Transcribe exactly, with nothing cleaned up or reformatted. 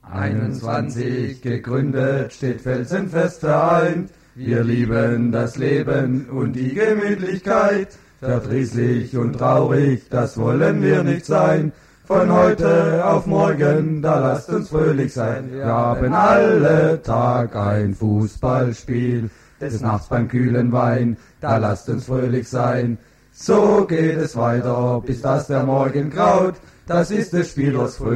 einundzwanzig gegründet, steht felsenfest vereint. Wir lieben das Leben und die Gemütlichkeit. Verdrießlich und traurig, das wollen wir nicht sein. Von heute auf morgen, da lasst uns fröhlich sein. Wir haben alle Tag ein Fußballspiel, des Nachts beim kühlen Wein, da lasst uns fröhlich sein. So geht es weiter, bis dass der Morgen graut. Das ist des Spielers fröhlich.